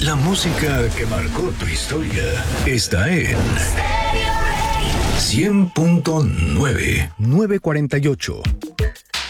La música que marcó tu historia está en 100.9. 948.